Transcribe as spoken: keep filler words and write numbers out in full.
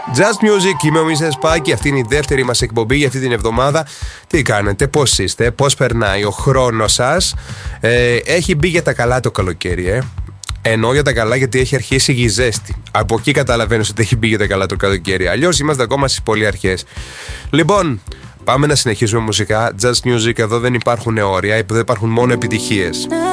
Just Music, είμαι ο Μίστερ Σπάκη. Αυτή είναι η δεύτερη μας εκπομπή για αυτή την εβδομάδα. Τι κάνετε, πώς είστε, πώς περνάει ο χρόνος σας? ε, Έχει μπει για τα καλά το καλοκαίρι, ε. Εννοώ για τα καλά γιατί έχει αρχίσει η ζέστη. Από εκεί καταλαβαίνεις ότι έχει μπει για τα καλά το καλοκαίρι. Αλλιώς είμαστε ακόμα στις πολύ αρχές. Λοιπόν, πάμε να συνεχίσουμε μουσικά. Just Music, εδώ δεν υπάρχουν όρια, εδώ υπάρχουν μόνο επιτυχίες.